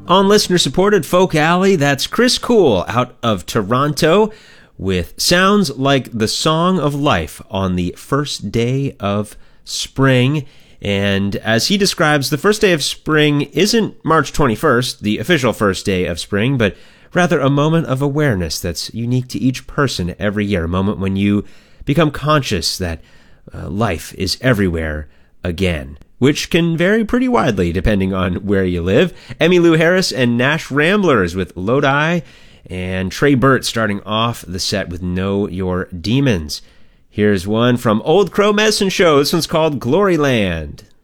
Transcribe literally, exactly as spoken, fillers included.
On listener-supported Folk Alley, that's Chris Cool out of Toronto with Sounds Like the Song of Life on the first day of spring. And as he describes, the first day of spring isn't March twenty-first, the official first day of spring, but rather a moment of awareness that's unique to each person every year, a moment when you become conscious that uh, life is everywhere again, which can vary pretty widely depending on where you live. Emmylou Harris and Nash Ramblers with Lodi, and Trey Burt starting off the set with Know Your Demons. Here's one from Old Crow Medicine Show. This one's called Gloryland.